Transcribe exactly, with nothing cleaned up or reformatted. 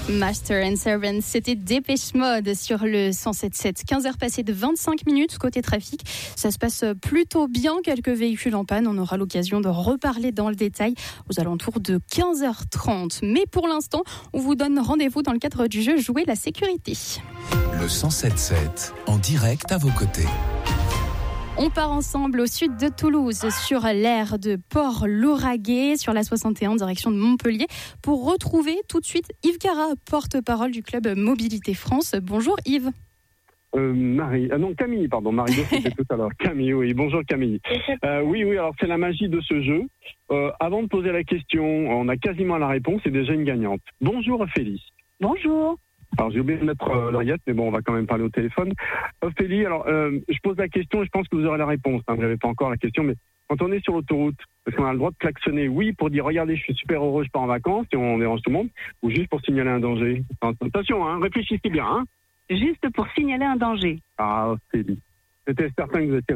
Master and Servant, c'était Dépêche Mode sur le cent sept sept. quinze heures passées de vingt-cinq minutes côté trafic. Ça se passe plutôt bien, quelques véhicules en panne. On aura l'occasion de reparler dans le détail aux alentours de quinze heures trente. Mais pour l'instant, on vous donne rendez-vous dans le cadre du jeu Jouer la sécurité. Le cent sept sept, en direct à vos côtés. On part ensemble au sud de Toulouse, sur l'aire de Port-Lauragais, sur la soixante et un, direction de Montpellier, pour retrouver tout de suite Yves Cara, porte-parole du club Mobilité France. Bonjour Yves. Euh, Marie, ah non Camille, pardon, Marie, c'était tout à l'heure. Camille, oui, bonjour Camille. Euh, oui, oui, alors c'est la magie de ce jeu. Euh, avant de poser la question, on a quasiment la réponse, c'est déjà une gagnante. Bonjour Ophélie. Bonjour. Alors j'ai oublié de mettre euh, l'oreillette, mais bon, on va quand même parler au téléphone. Ophélie, alors euh, je pose la question et je pense que vous aurez la réponse. Hein, vous n'avez pas encore la question, mais quand on est sur l'autoroute, est-ce qu'on a le droit de klaxonner, oui, pour dire regardez, je suis super heureux, je pars en vacances et on dérange tout le monde, ou juste pour signaler un danger? Attention, hein, réfléchissez bien. Hein. Juste pour signaler un danger. Ah, Ophélie, j'étais certain que vous étiez